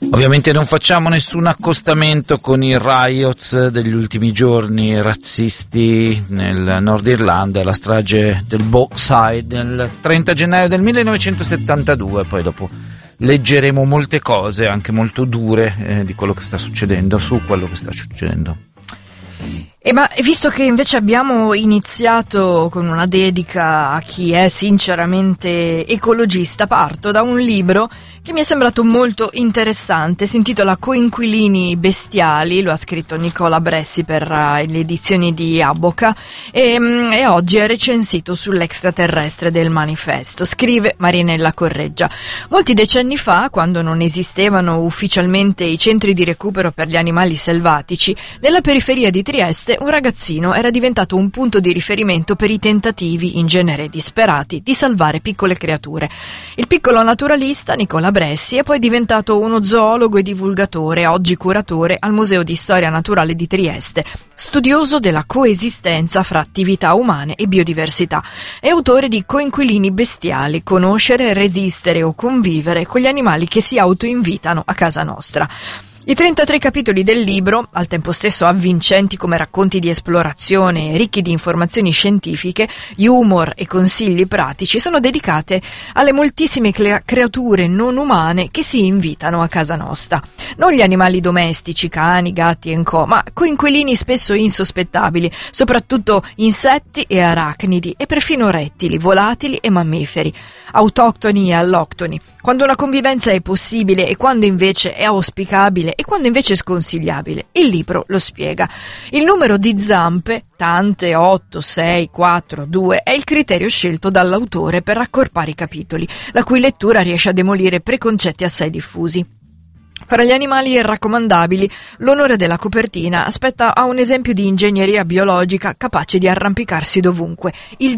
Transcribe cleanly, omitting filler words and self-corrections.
Ovviamente non facciamo nessun accostamento con i riots degli ultimi giorni razzisti nel Nord Irlanda, la strage del Bogside nel 30 gennaio del 1972, poi dopo leggeremo molte cose anche molto dure di quello che sta succedendo, su quello che sta succedendo. Ma visto che invece abbiamo iniziato con una dedica a chi è sinceramente ecologista, parto da un libro che mi è sembrato molto interessante, si intitola Coinquilini bestiali, lo ha scritto Nicola Bressi per le edizioni di Abboca e oggi è recensito sull'Extraterrestre del Manifesto. Scrive Marinella Correggia: molti decenni fa, quando non esistevano ufficialmente i centri di recupero per gli animali selvatici, nella periferia di Trieste un ragazzino era diventato un punto di riferimento per i tentativi, in genere disperati, di salvare piccole creature. Il piccolo naturalista Nicola Bressi è poi diventato uno zoologo e divulgatore, oggi curatore al Museo di Storia Naturale di Trieste, studioso della coesistenza fra attività umane e biodiversità. È autore di Coinquilini bestiali, conoscere, resistere o convivere con gli animali che si autoinvitano a casa nostra. I 33 capitoli del libro, al tempo stesso avvincenti come racconti di esplorazione e ricchi di informazioni scientifiche, humor e consigli pratici, sono dedicate alle moltissime creature non umane che si invitano a casa nostra. Non gli animali domestici, cani, gatti e co, ma coinquilini spesso insospettabili, soprattutto insetti e arachnidi e perfino rettili, volatili e mammiferi, autoctoni e alloctoni, quando una convivenza è possibile e quando invece è auspicabile e quando invece è sconsigliabile. Il libro lo spiega. Il numero di zampe, tante, 8, 6, 4, 2, è il criterio scelto dall'autore per raccorpare i capitoli, la cui lettura riesce a demolire preconcetti assai diffusi. Fra gli animali raccomandabili, l'onore della copertina spetta a un esempio di ingegneria biologica capace di arrampicarsi dovunque, il